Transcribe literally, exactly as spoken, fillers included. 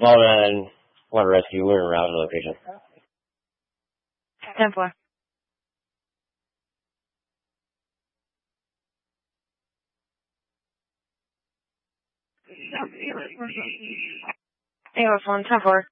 Well then, one rescue, we're around the location. ten four. Hey, what's one? ten four.